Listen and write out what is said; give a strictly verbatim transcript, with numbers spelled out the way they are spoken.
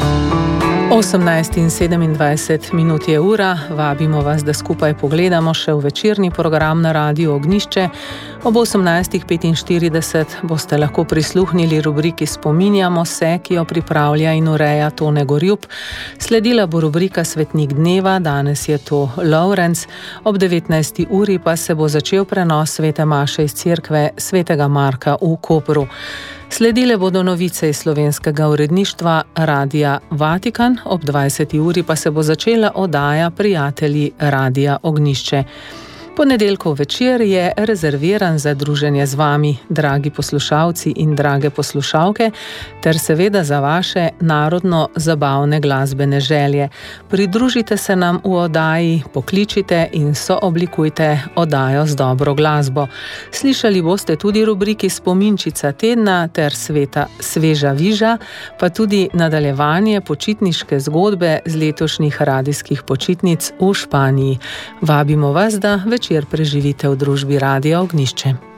osemnajst in sedemindvajset minut je ura, vabimo vas, da skupaj pogledamo še v večerni program na Radiu Ognjišče. Ob osemnajst petinštirideset boste lahko prisluhnili rubriki Spominjamo se, ki jo pripravlja in ureja Tone Gorjup. Sledila bo rubrika Svetnik dneva, danes je to Lovrenc. Ob devetnajsti uri pa se bo začel prenos svete maše iz cerkve svetega Marka v Kopru. Sledile bodo novice iz slovenskega uredništva Radia Vatikan, ob dvajseti uri pa se bo začela oddaja Prijatelji Radia Ognjišče. Ponedeljkov večer je rezerviran za druženje z vami, dragi poslušalci in drage poslušalke, ter seveda za vaše narodno-zabavne glasbene želje. Pridružite se nam v oddaji, pokličite in sooblikujte oddajo z dobro glasbo. Slišali boste tudi rubriki Spominčica tedna ter sveta Sveža viža, pa tudi nadaljevanje počitniške zgodbe z letošnjih radijskih počitnic v Španiji. Vabimo vas, da večer preživite v družbi Radia Ognjišče.